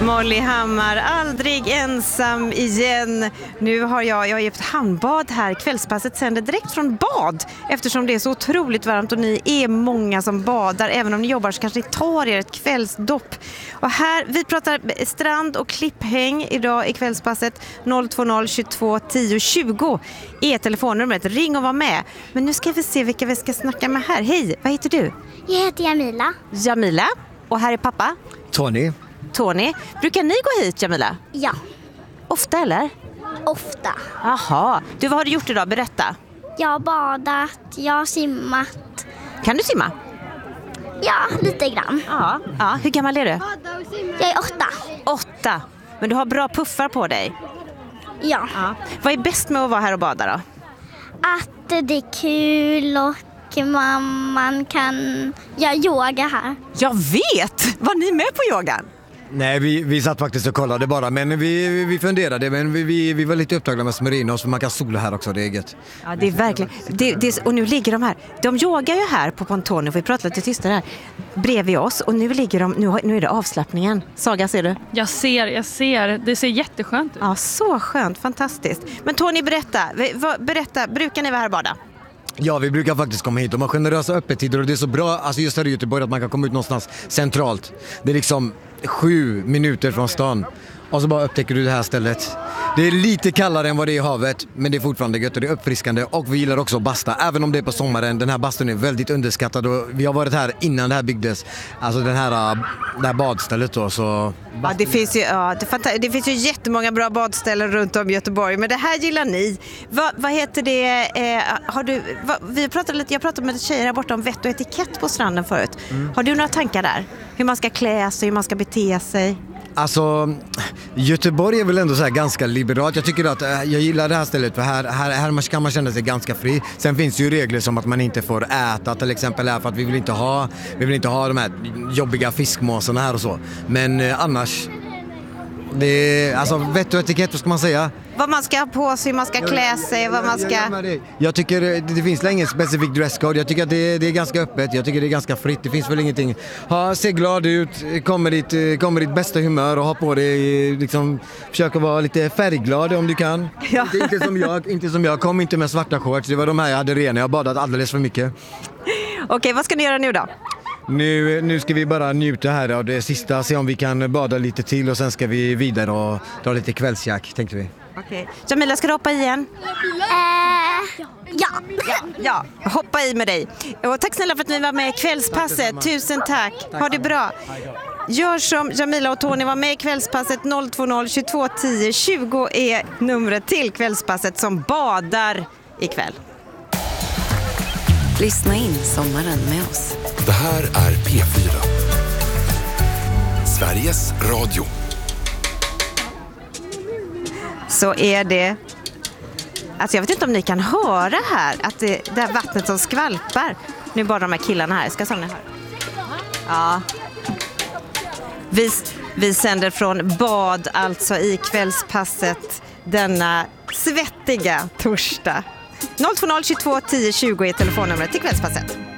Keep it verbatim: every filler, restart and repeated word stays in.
Molly Hammar, aldrig ensam igen. Nu har jag, jag har gjort handbad här. Kvällspasset sänder direkt från bad eftersom det är så otroligt varmt och ni är många som badar. Även om ni jobbar så kanske ni tar er ett kvällsdopp. Och här, vi pratar strand och klipphäng idag i kvällspasset. noll två noll tjugotvå tio tjugo är telefonnumret. Ring och var med. Men nu ska vi se vilka vi ska snacka med här. Hej, vad heter du? Jag heter Jamila. Jamila. Och här är pappa? Tony. Tony. Brukar ni gå hit, Jamila? Ja, Ofta eller? ofta. Jaha. Du, vad har du gjort idag? Berätta. Jag har badat, jag har simmat. Kan du simma? Ja, lite grann. Ja. Ja. Hur gammal är du? Jag är åtta. Åtta. Men du har bra puffar på dig. Ja. Ja. Vad är bäst med att vara här och bada då? Att det är kul och man kan göra yoga här. Jag vet! Var ni med på yogan? Nej, vi, vi satt faktiskt och kollade bara, men vi, vi funderade, men vi, vi, vi var lite upptagna med att smörja in oss, för man kan sola här också, det är eget. Ja, det är verkligen. Det, det, och nu ligger de här. De yogar ju här på pontonen, vi pratar lite tystare här, bredvid oss. Och nu ligger de, nu, nu är det avslappningen. Saga, ser du? Jag ser, jag ser. Det ser jätteskönt ut. Ja, så skönt, fantastiskt. Men Tony, berätta, berätta, brukar ni vara här och bada? Ja, vi brukar faktiskt komma hit. De har generösa öppettider och det är så bra, alltså just här i Göteborg, att man kan komma ut någonstans centralt. Det är liksom sju minuter från stan. Och så bara upptäcker du det här stället. Det är lite kallare än vad det är i havet, men det är fortfarande gött och det är uppfriskande. Och vi gillar också att basta, även om det är på sommaren. Den här bastun är väldigt underskattad och vi har varit här innan det här byggdes. Alltså den här, det här badstället då. Så ja, det finns ju, ja, det, fanta- det finns ju jättemånga bra badställen runt om i Göteborg. Men det här gillar ni. Va, vad heter det? Eh, har du, va, vi pratade lite, jag pratade med tjejer här borta om vett och etikett på stranden förut. Mm. Har du några tankar där? Hur man ska klä sig, hur man ska bete sig? Alltså, Göteborg är väl ändå så här ganska liberalt. Jag tycker att jag gillar det här stället, för här, här, här kan man känna sig ganska fri. Sen finns det ju regler som att man inte får äta till exempel här, för att vi vill inte ha, vi vill inte ha de här jobbiga fiskmåsarna här och så. Men eh, annars, det är, alltså vett och etikett, vad ska man säga? Vad man ska ha på sig, hur man ska klä sig, vad man ska... Jag tycker det, det finns ingen specifik dresscode. Jag tycker att det, det är ganska öppet. Jag tycker det är ganska fritt. Det finns väl ingenting. Ha, se glad ut, kommer ditt, kommer ditt bästa humör och ha på dig, liksom, försöka vara lite färgglad om du kan. Ja. Inte, inte som jag, inte som jag. Kom inte med svarta shorts. Det var de här jag hade rena. Jag har badat alldeles för mycket. Okej, vad ska ni göra nu då? Nu, nu ska vi bara njuta här av det sista, se om vi kan bada lite till och sen ska vi vidare och dra lite kvällsjack, tänkte vi. Okej. Jamila, ska du hoppa i igen? Eh, ja. Ja, hoppa i med dig. Och tack snälla för att ni var med i kvällspasset. Tusen tack. Ha det bra. Gör som Jamila och Tony, var med i kvällspasset. noll två noll tjugotvå tio tjugo är numret till kvällspasset som badar ikväll. Lyssna in sommaren med oss. Det här är P fyra. Sveriges Radio. Så är det. Alltså jag vet inte om ni kan höra här att det, det här vattnet som skvalpar. Nu bara de här killarna här. Ska somna här. Ja. Vi, vi sänder från bad alltså i kvällspasset denna svettiga torsdag. noll två noll tjugotvå tio tjugo är telefonnumret till kvällspasset.